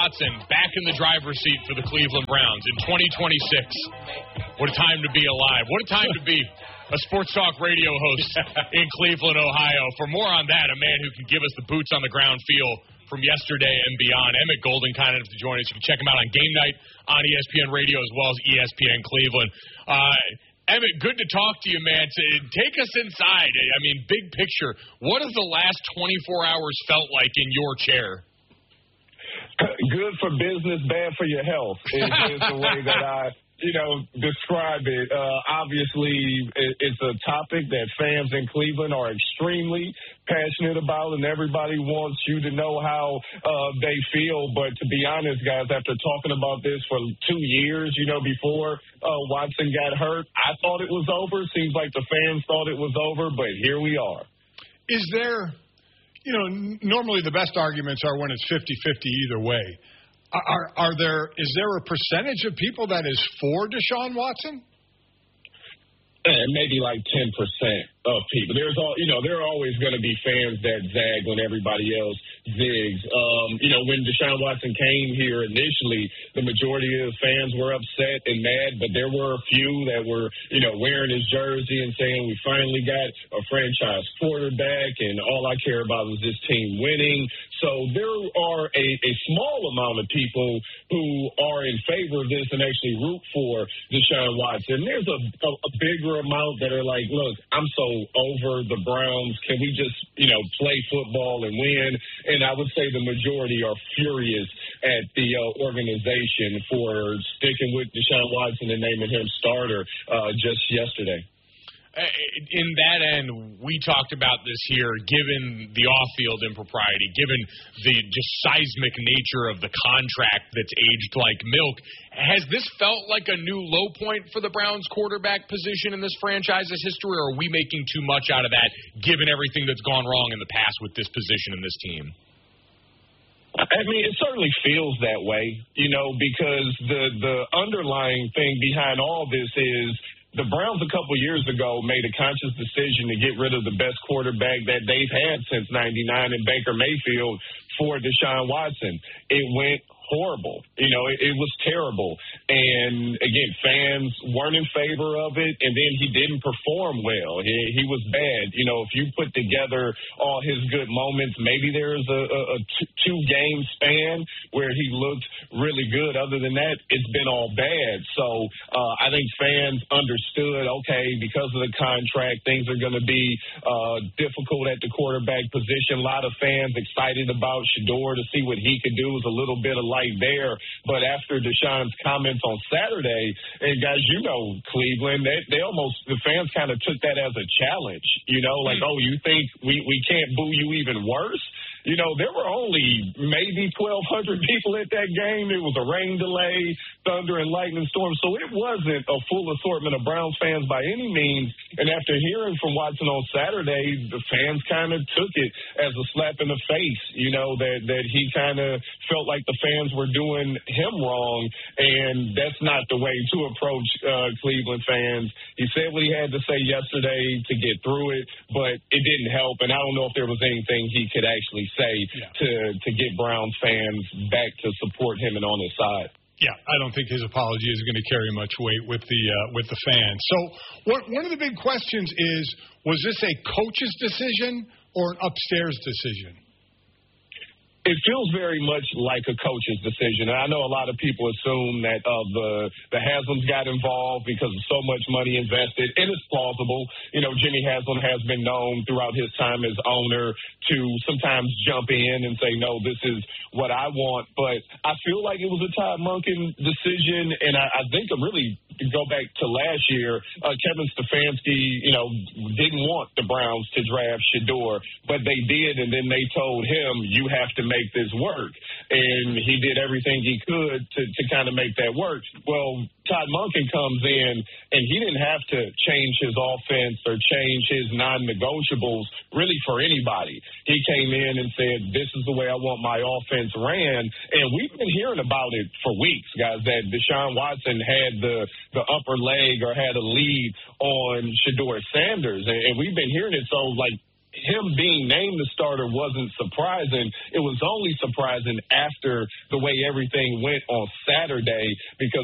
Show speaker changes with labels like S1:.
S1: Watson back in the driver's seat for the Cleveland Browns in 2026. What a time to be alive. What a time to be a sports talk radio host in Cleveland, Ohio. For more on that, a man who can give us the boots on the ground feel from yesterday and beyond, Emmett Golden, kind enough to join us. You can check him out on Game Night on ESPN Radio as well as ESPN Cleveland. Emmett, good to talk to you, man. Take us inside. I mean, big picture. What has the last 24 hours felt like in your chair?
S2: Good for business, bad for your health is the way that I, describe it. Obviously, it's a topic that fans in Cleveland are extremely passionate about, and everybody wants you to know how they feel. But to be honest, guys, after talking about this for 2 years, before Watson got hurt, I thought it was over. Seems like the fans thought it was over, but here we are.
S3: Is there... normally the best arguments are when it's 50-50 either way. Is there a percentage of people that is for Deshaun Watson?
S2: Maybe like 10% of people. There are always going to be fans that zag when everybody else zigs. When Deshaun Watson came here initially, the majority of fans were upset and mad, but there were a few that were, wearing his jersey and saying we finally got a franchise quarterback and all I care about is this team winning. So there are a small amount of people who are in favor of this and actually root for Deshaun Watson. There's a bigger amount that are like, look, I'm so over the Browns. Can we just, play football and win? And I would say the majority are furious at the organization for sticking with Deshaun Watson and naming him starter just yesterday.
S1: In that end, we talked about this here, given the off-field impropriety, given the just seismic nature of the contract that's aged like milk. Has this felt like a new low point for the Browns quarterback position in this franchise's history, or are we making too much out of that, given everything that's gone wrong in the past with this position and this team?
S2: I mean, it certainly feels that way, because the underlying thing behind all this is the Browns a couple years ago made a conscious decision to get rid of the best quarterback that they've had since '99 in Baker Mayfield for Deshaun Watson. It went horrible. It was terrible. And, again, fans weren't in favor of it, and then he didn't perform well. He was bad. If you put together all his good moments, maybe there's a two-game span where he looked really good. Other than that, it's been all bad. So I think fans understood, okay, because of the contract, things are going to be difficult at the quarterback position. A lot of fans excited about Shedeur to see what he could do. It was a little bit of light there. But after Deshaun's comments on Saturday, and guys, Cleveland, the fans kind of took that as a challenge, oh, you think we can't boo you even worse? There were only maybe 1,200 people at that game. It was a rain delay, thunder and lightning storm. So it wasn't a full assortment of Browns fans by any means. And after hearing from Watson on Saturday, the fans kind of took it as a slap in the face, that he kind of felt like the fans were doing him wrong. And that's not the way to approach Cleveland fans. He said what he had to say yesterday to get through it, but it didn't help. And I don't know if there was anything he could actually say to get Browns fans back to support him and on his side.
S3: Yeah, I don't think his apology is going to carry much weight with the fans. So one of the big questions is, was this a coach's decision or an upstairs decision?
S2: It feels very much like a coach's decision. And I know a lot of people assume that the Haslams got involved because of so much money invested, and it's plausible. Jimmy Haslam has been known throughout his time as owner to sometimes jump in and say, no, this is what I want. But I feel like it was a Todd Monken decision, and I think really to go back to last year, Kevin Stefanski, didn't want the Browns to draft Shedeur, but they did, and then they told him, you have to make this work. And he did everything he could to kind of make that work. Well, Todd Monken comes in, and he didn't have to change his offense or change his non-negotiables really for anybody. He came in and said, this is the way I want my offense ran. And we've been hearing about it for weeks, guys, that Deshaun Watson had the upper leg or had a lead on Shedeur Sanders. And we've been hearing it. So, him being named the starter wasn't surprising. It was only surprising after the way everything went on Saturday, because